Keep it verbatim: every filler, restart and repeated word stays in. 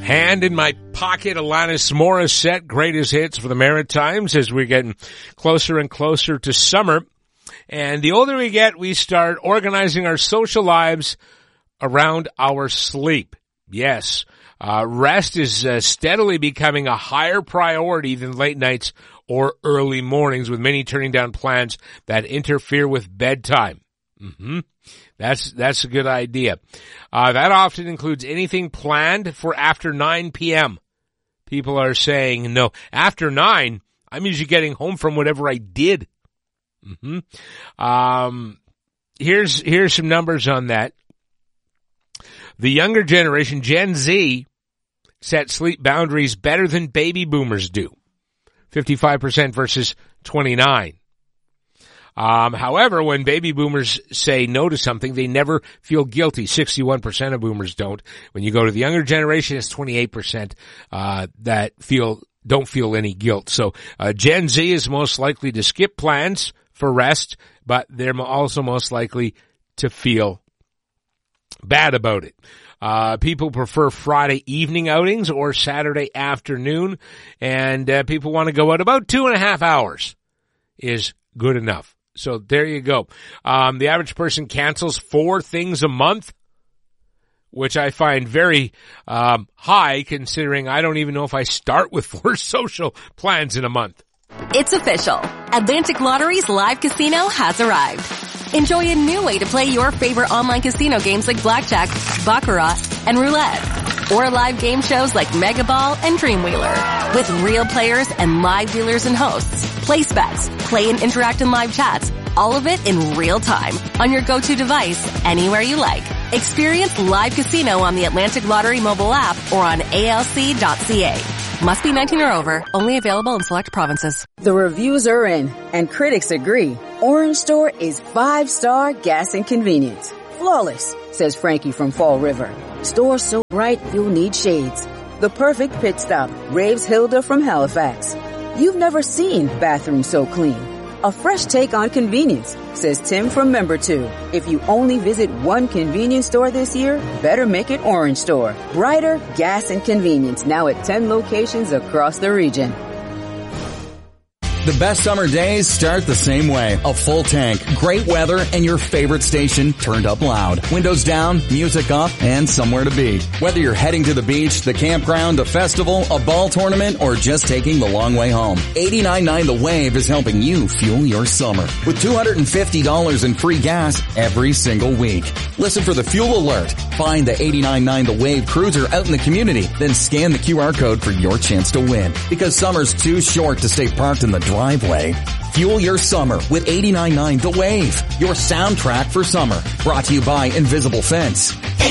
Hand in my pocket, Alanis Morissette, greatest hits for the Maritimes as we're getting closer and closer to summer. And the older we get, we start organizing our social lives around our sleep. Yes, uh, rest is uh, steadily becoming a higher priority than late nights or early mornings, with many turning down plans that interfere with bedtime. Mm-hmm. That's, that's a good idea. Uh, that often includes anything planned for after nine p.m. People are saying, no, after nine, I'm usually getting home from whatever I did. Mm-hmm. Um, here's, here's some numbers on that. The younger generation, Gen Z, set sleep boundaries better than baby boomers do. fifty-five percent versus twenty-nine. Um, however, when baby boomers say no to something, they never feel guilty. sixty-one percent of boomers don't. When you go to the younger generation, it's twenty-eight percent, uh, that feel, don't feel any guilt. So, uh, Gen Z is most likely to skip plans for rest, but they're also most likely to feel bad about it. Uh, people prefer Friday evening outings or Saturday afternoon, and, uh, people want to go out about two and a half hours is good enough. So there you go. Um, the average person cancels four things a month, which I find very um, high, considering I don't even know if I start with four social plans in a month. It's official. Atlantic Lottery's live casino has arrived. Enjoy a new way to play your favorite online casino games like blackjack, baccarat, and roulette. Or live game shows like Mega Ball and Dreamwheeler. With real players and live dealers and hosts. Place bets, play and interact in live chats. All of it in real time. On your go-to device, anywhere you like. Experience live casino on the Atlantic Lottery mobile app or on A L C dot C A. Must be nineteen or over. Only available in select provinces. The reviews are in, and critics agree. Orange Store is five-star gas and convenience. Flawless, says Frankie from Fall River. Store so bright you'll need shades. The perfect pit stop, raves Hilda from Halifax. You've never seen bathrooms so clean. A fresh take on convenience, says Tim from Member two. If you only visit one convenience store this year, better make it Orange Store. Brighter gas and convenience now at ten locations across the region. The best summer days start the same way. A full tank, great weather, and your favorite station turned up loud. Windows down, music up, and somewhere to be. Whether you're heading to the beach, the campground, a festival, a ball tournament, or just taking the long way home, eighty-nine point nine The Wave is helping you fuel your summer with two hundred fifty dollars in free gas every single week. Listen for the fuel alert. Find the eighty-nine point nine The Wave cruiser out in the community, then scan the Q R code for your chance to win. Because summer's too short to stay parked in the driveway. Fuel your summer with eighty-nine point nine The Wave, your soundtrack for summer. Brought to you by Invisible Fence.